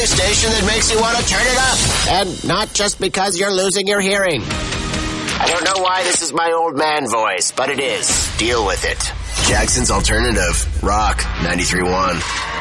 only station that makes you want to turn it up. And not just because you're losing your hearing. I don't know why this is my old man voice, but it is. Deal with it. Jackson's Alternative. Rock 93.1.